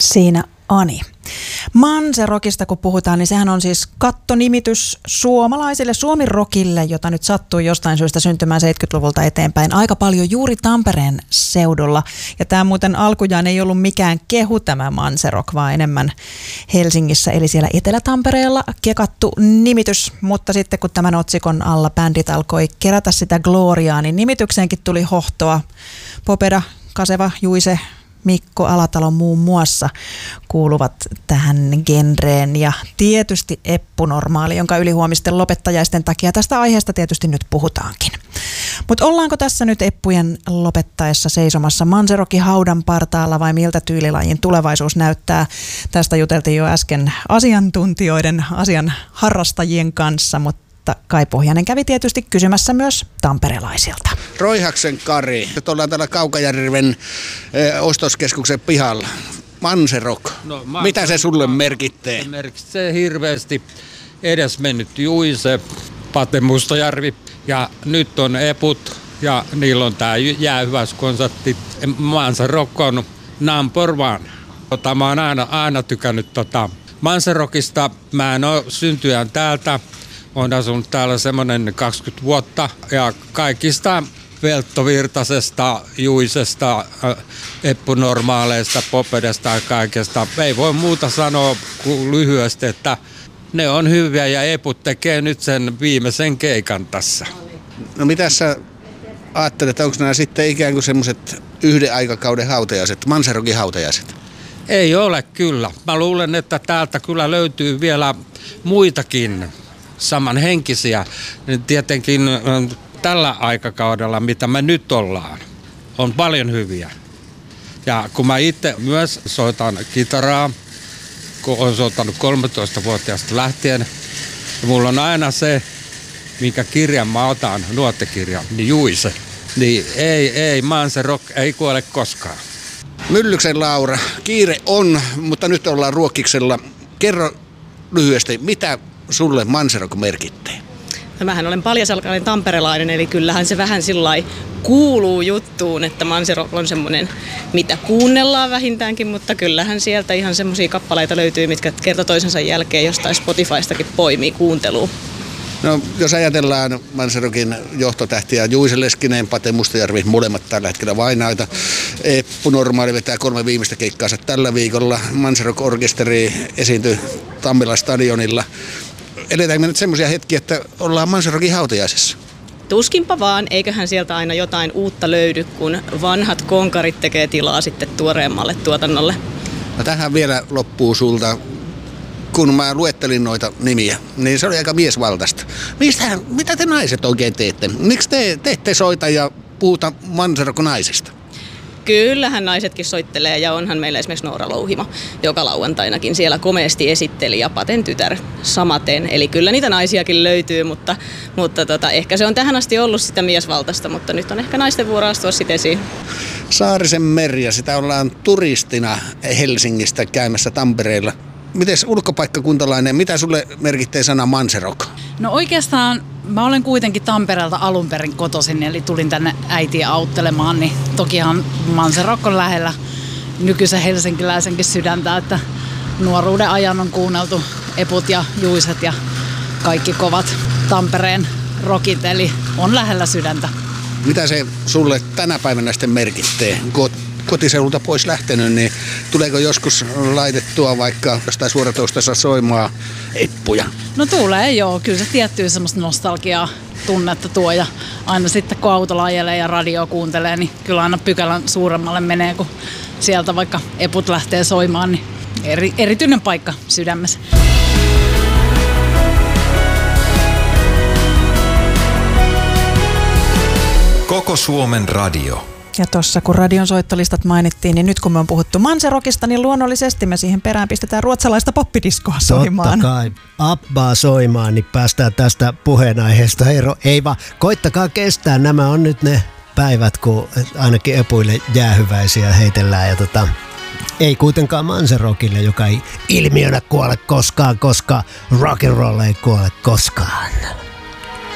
Siinä Ani. Manserokista kun puhutaan, niin sehän on siis kattonimitys suomalaisille Suomi-rockille, jota nyt sattuu jostain syystä syntymään 70-luvulta eteenpäin aika paljon juuri Tampereen seudulla. Ja tämä muuten alkujaan ei ollut mikään kehu tämä Manserok, vaan enemmän Helsingissä eli siellä Etelä-Tampereella kekattu nimitys. Mutta sitten kun tämän otsikon alla bändit alkoi kerätä sitä gloriaa, niin nimitykseenkin tuli hohtoa. Popeda, Kaseva, Juise, Mikko Alatalo muun muassa kuuluvat tähän genreen ja tietysti Eppu Normaali, jonka ylihuomisten lopettajaisten takia tästä aiheesta tietysti nyt puhutaankin. Mutta ollaanko tässä nyt Eppujen lopettaessa seisomassa Manserokin haudan partaalla vai miltä tyylilajin tulevaisuus näyttää? Tästä juteltiin jo äsken asiantuntijoiden, asian harrastajien kanssa, mutta Kai Pohjanen kävi tietysti kysymässä myös tamperelaisilta. Roihaksen Kari, nyt ollaan täällä Kaukajärven ostoskeskuksen pihalla. Manserok, mitä se sulle merkittää? Merkitsee hirveästi edesmennyt Juise, Pate Mustajärvi ja nyt on Eput ja niillä on tää jäähyväiskonsertti. Manserok on number one. Mä oon aina tykännyt Manserokista. Mä en oo syntyjän täältä. Olen asunut täällä semmoinen 20 vuotta ja kaikista Veltto-Virtasesta, Juisesta, Eppu Normaaleista, Popedesta ja kaikesta. Ei voi muuta sanoa kuin lyhyesti, että ne on hyviä ja Eput tekee nyt sen viimeisen keikan tässä. No mitä sä ajattelet, onko nämä sitten ikään kuin semmoiset yhden aikakauden hautajaiset, Manserokin hautajaiset? Ei ole kyllä. Mä luulen, että täältä kyllä löytyy vielä muitakin samanhenkisiä, niin tietenkin tällä aikakaudella, mitä me nyt ollaan, on paljon hyviä. Ja kun mä itse myös soitan kitaraa, kun olen soittanut 13-vuotiaasta lähtien, ja mulla on aina se, minkä kirjan mä otan, nuottikirjan, niin Juise. Niin ei, Manserok ei kuole koskaan. Myllyksen Laura, kiire on, mutta nyt ollaan Ruokkiksella. Kerro lyhyesti, mitä sulle Manserok merkittää? No mähän olen paljasalkainen tamperelainen, eli kyllähän se vähän sillai kuuluu juttuun, että Manserok on semmoinen, mitä kuunnellaan vähintäänkin, mutta kyllähän sieltä ihan semmoisia kappaleita löytyy, mitkä kerta toisensa jälkeen jostain Spotifystakin poimii kuunteluun. No jos ajatellaan Manserokin johtotähtiä, Juise Leskinen, Pate Mustajärvi, molemmat tällä hetkellä vainaita. Eppu Normaali vetää 3 viimeistä keikkaansa tällä viikolla. Manserok-orkesteri esiintyi Tammelan stadionilla. Eletäänkö nyt semmoisia hetkiä, että ollaan Manserokin hautajaisessa? Tuskinpa vaan, eiköhän sieltä aina jotain uutta löydy, kun vanhat konkarit tekee tilaa sitten tuoreemmalle tuotannolle. No tähän vielä loppuu sulta. Kun mä luettelin noita nimiä, niin se oli aika miesvaltaista. Mitä te naiset oikein teette? Miksi te ette soita ja puhuta Manserok-naisesta? Kyllähän naisetkin soittelee ja onhan meillä esimerkiksi Noora Louhimo, joka lauantainakin siellä komeasti esitteli ja Paten tytär samaten. Eli kyllä niitä naisiakin löytyy, mutta ehkä se on tähän asti ollut sitä miesvaltaista, mutta nyt on ehkä naisten vuoro astua sitten esiin. Saarisen Merja, sitä ollaan turistina Helsingistä käymässä Tampereella. Mites ulkopaikkakuntalainen, mitä sulle merkittää sana Manserok? No oikeastaan mä olen kuitenkin Tampereelta alun perin kotoisin, eli tulin tänne äitiä auttelemaan, niin tokihan Manserok on lähellä nykyisen helsinkiläisenkin sydäntä, että nuoruuden ajan on kuunneltu Eput ja Juiset ja kaikki kovat Tampereen rockit, eli on lähellä sydäntä. Mitä se sulle tänä päivänä sitten merkittää? Kotiseudulta pois lähtenyt, niin tuleeko joskus laitettua vaikka jostain suoratoistassa soimaa Eppuja? No tulee joo, kyllä se tiettyä semmoista nostalgiaa tunnetta tuo ja aina sitten kun autolla ajelee ja radio kuuntelee, niin kyllä aina pykälän suuremmalle menee, kun sieltä vaikka Eput lähtee soimaan, niin erityinen paikka sydämessä. Koko Suomen radio. Ja tuossa kun radion soittolistat mainittiin, niin nyt kun me on puhuttu Manserokista, niin luonnollisesti me siihen perään pistetään ruotsalaista poppidiskoa soimaan. Totta kai. Abbaa soimaan, niin päästään tästä puheenaiheesta ero. Ei vaan, koittakaa kestää. Nämä on nyt ne päivät, kun ainakin Epuille jäähyväisiä heitellään. Ja ei kuitenkaan Manserokille, joka ei ilmiönä kuole koskaan, koska rock'n'roll ei kuole koskaan.